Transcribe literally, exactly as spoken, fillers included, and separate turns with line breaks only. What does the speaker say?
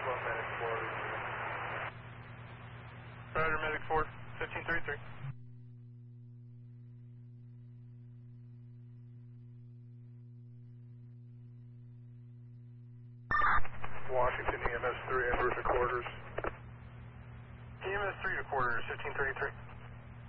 One Medic four.
Roger, Medic four, fifteen thirty-three.
Washington E M S three, Emperor to quarters.
E M S three to quarters, fifteen thirty-three.